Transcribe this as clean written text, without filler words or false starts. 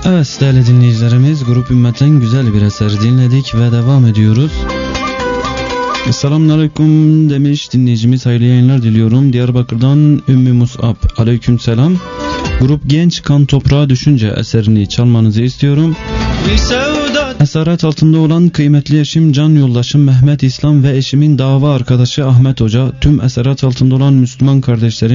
Evet değerli dinleyicilerimiz, Grup Ümmet'ten güzel bir eser dinledik ve devam ediyoruz. Selamünaleyküm demiş dinleyicimiz, hayırlı yayınlar diliyorum. Diyarbakır'dan Ümmü Musab, aleykümselam. Grup Genç Kan Toprağa Düşünce eserini çalmanızı istiyorum. Esaret altında olan kıymetli eşim, can yoldaşım Mehmet İslam ve eşimin dava arkadaşı Ahmet Hoca, tüm esaret altında olan Müslüman kardeşlerim